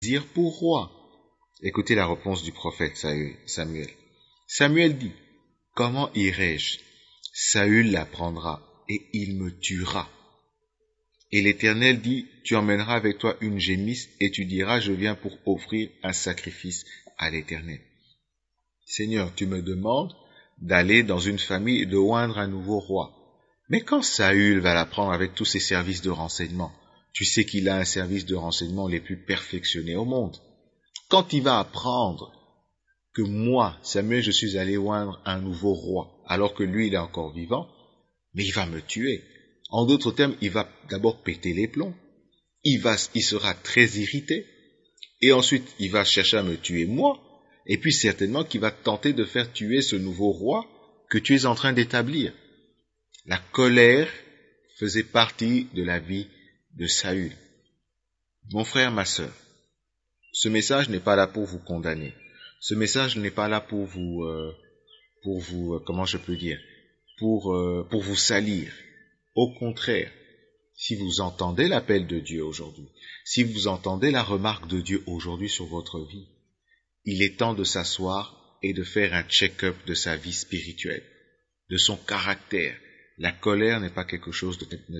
désire pour roi. Écoutez la réponse du prophète Samuel. Samuel dit, comment irai-je? Saül l'apprendra et il me tuera. Et l'Éternel dit, tu emmèneras avec toi une gémisse et tu diras, je viens pour offrir un sacrifice à l'Éternel. Seigneur, tu me demandes d'aller dans une famille et de oindre un nouveau roi. Mais quand Saül va l'apprendre avec tous ses services de renseignement, tu sais qu'il a un service de renseignement les plus perfectionnés au monde. Quand il va apprendre que moi, Samuel, je suis allé oindre un nouveau roi, alors que lui, il est encore vivant, mais il va me tuer. En d'autres termes, il va d'abord péter les plombs. Il sera très irrité. Et ensuite, il va chercher à me tuer moi. Et puis certainement qu'il va tenter de faire tuer ce nouveau roi que tu es en train d'établir. La colère faisait partie de la vie de Saül. Mon frère, ma sœur, ce message n'est pas là pour vous condamner. Ce message n'est pas là pour vous, comment je peux dire, pour vous salir. Au contraire, si vous entendez l'appel de Dieu aujourd'hui, si vous entendez la remarque de Dieu aujourd'hui sur votre vie, il est temps de s'asseoir et de faire un check-up de sa vie spirituelle, de son caractère. La colère n'est pas quelque chose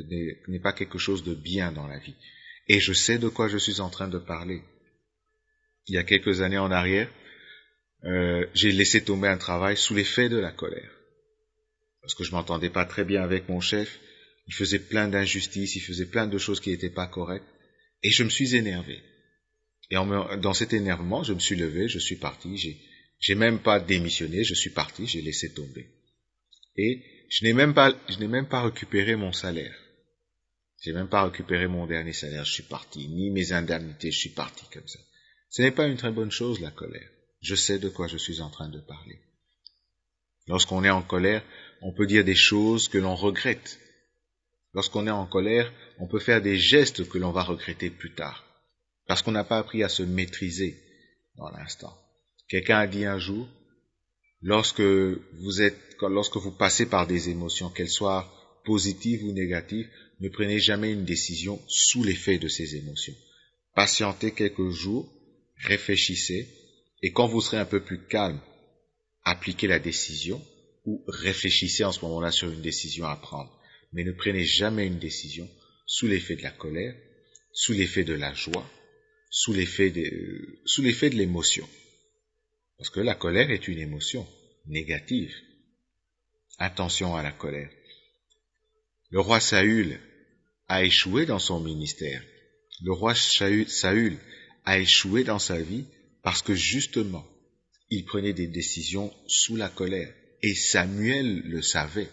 de bien dans la vie. Et je sais de quoi je suis en train de parler. Il y a quelques années en arrière, j'ai laissé tomber un travail sous l'effet de la colère. Parce que je m'entendais pas très bien avec mon chef. Il faisait plein d'injustices, il faisait plein de choses qui n'étaient pas correctes. Et je me suis énervé. Et dans cet énervement, je me suis levé, je suis parti. J'ai même pas démissionné, je suis parti, j'ai laissé tomber. Et je n'ai même pas récupéré mon salaire. J'ai même pas récupéré mon dernier salaire, je suis parti. Ni mes indemnités, je suis parti comme ça. Ce n'est pas une très bonne chose, la colère. Je sais de quoi je suis en train de parler. Lorsqu'on est en colère, on peut dire des choses que l'on regrette. Lorsqu'on est en colère, on peut faire des gestes que l'on va regretter plus tard. Parce qu'on n'a pas appris à se maîtriser dans l'instant. Quelqu'un a dit un jour, lorsque vous passez par des émotions, qu'elles soient positives ou négatives, ne prenez jamais une décision sous l'effet de ces émotions. Patientez quelques jours, réfléchissez, et quand vous serez un peu plus calme, appliquez la décision ou réfléchissez en ce moment-là sur une décision à prendre. Mais ne prenez jamais une décision sous l'effet de la colère, sous l'effet de la joie, sous l'effet de l'émotion. Parce que la colère est une émotion négative. Attention à la colère. Le roi Saül a échoué dans son ministère. Le roi Saül a échoué dans sa vie parce que justement, il prenait des décisions sous la colère. Et Samuel le savait.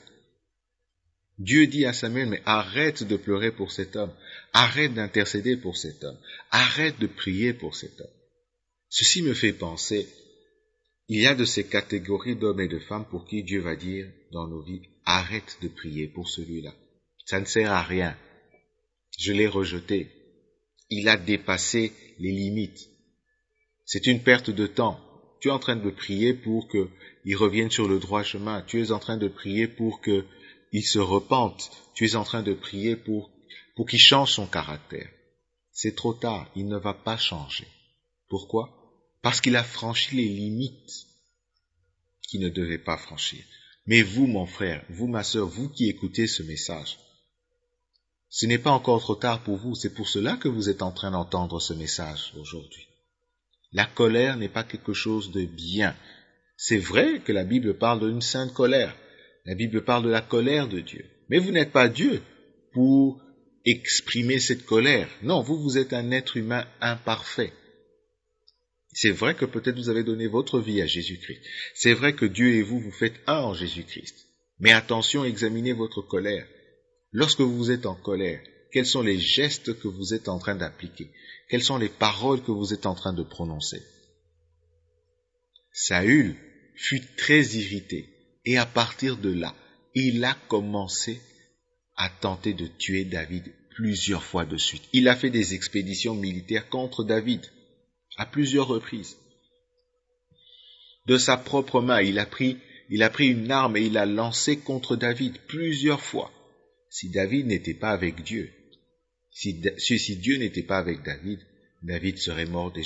Dieu dit à Samuel, mais arrête de pleurer pour cet homme. Arrête d'intercéder pour cet homme. Arrête de prier pour cet homme. Ceci me fait penser, il y a de ces catégories d'hommes et de femmes pour qui Dieu va dire dans nos vies, arrête de prier pour celui-là. Ça ne sert à rien. Je l'ai rejeté. Il a dépassé les limites. C'est une perte de temps. Tu es en train de prier pour qu'il revienne sur le droit chemin. Tu es en train de prier pour qu'il se repente. Tu es en train de prier pour qu'il change son caractère. C'est trop tard. Il ne va pas changer. Pourquoi? Parce qu'il a franchi les limites qu'il ne devait pas franchir. Mais vous, mon frère, vous, ma sœur, vous qui écoutez ce message, ce n'est pas encore trop tard pour vous. C'est pour cela que vous êtes en train d'entendre ce message aujourd'hui. La colère n'est pas quelque chose de bien. C'est vrai que la Bible parle d'une sainte colère. La Bible parle de la colère de Dieu. Mais vous n'êtes pas Dieu pour exprimer cette colère. Non, vous êtes un être humain imparfait. C'est vrai que peut-être vous avez donné votre vie à Jésus-Christ. C'est vrai que Dieu et vous faites un en Jésus-Christ. Mais attention, examinez votre colère. Lorsque vous êtes en colère, quels sont les gestes que vous êtes en train d'appliquer? Quelles sont les paroles que vous êtes en train de prononcer? Saül fut très irrité et à partir de là, il a commencé à tenter de tuer David plusieurs fois de suite. Il a fait des expéditions militaires contre David à plusieurs reprises. De sa propre main, il a pris une arme et il l'a lancée contre David plusieurs fois. Si David n'était pas avec Dieu, si Dieu n'était pas avec David, David serait mort déjà.